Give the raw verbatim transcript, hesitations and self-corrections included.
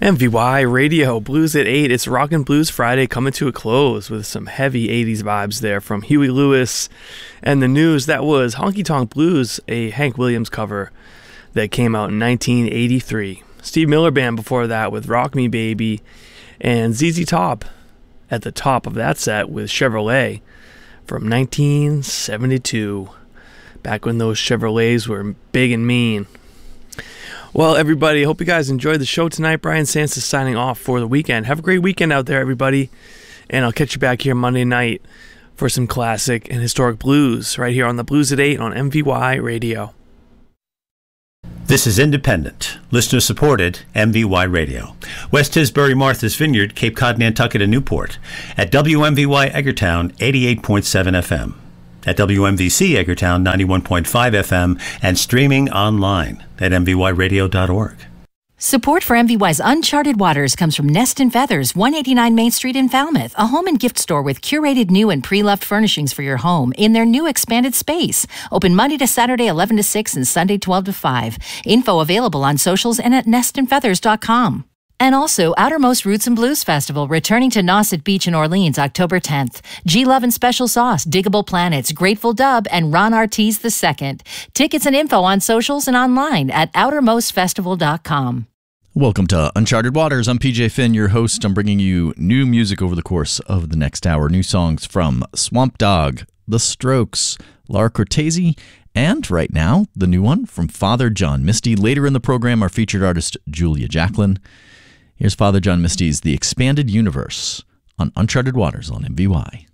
M V Y Radio, Blues at eight. It's Rockin' Blues Friday coming to a close with some heavy eighties vibes there from Huey Lewis and the News. That was Honky Tonk Blues, a Hank Williams cover that came out in nineteen eighty-three. Steve Miller Band before that with Rock Me Baby, and Z Z Top at the top of that set with Chevrolet from nineteen seventy-two, back when those Chevrolets were big and mean. Well, everybody, hope you guys enjoyed the show tonight. Brian Sands is signing off for the weekend. Have a great weekend out there, everybody. And I'll catch you back here Monday night for some classic and historic blues right here on the Blues at eight on M V Y Radio. This is independent, listener-supported M V Y Radio. West Tisbury, Martha's Vineyard, Cape Cod, Nantucket, and Newport. At W M V Y Eggertown, eighty-eight point seven F M. At W M V C Eggertown, ninety-one point five F M, and streaming online at m v y radio dot org. Support for M V Y's Uncharted Waters comes from Nest and Feathers, one eighty-nine Main Street in Falmouth, a home and gift store with curated new and pre-loved furnishings for your home in their new expanded space. Open Monday to Saturday, eleven to six, and Sunday, twelve to five. Info available on socials and at nest and feathers dot com. And also, Outermost Roots and Blues Festival, returning to Nauset Beach in Orleans, October tenth. G-Love and Special Sauce, Diggable Planets, Grateful Dub, and Ron Artiz the second. Tickets and info on socials and online at outermost festival dot com. Welcome to Uncharted Waters. I'm P J Finn, your host. I'm bringing you new music over the course of the next hour. New songs from Swamp Dogg, The Strokes, Lara Cortese, and right now, the new one from Father John Misty. Later in the program, our featured artist, Julia Jacklin. Here's Father John Misty's The Expanded Universe on Uncharted Waters on M V Y.